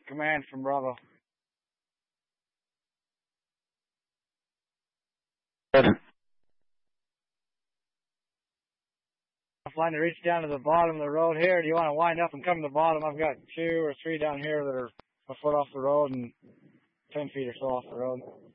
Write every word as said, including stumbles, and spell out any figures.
Command from Bravo. Flying to reach down to the bottom of the road here. Do you want to wind up and come to the bottom? I've got two or three down here that are a foot off the road and ten feet or so off the road.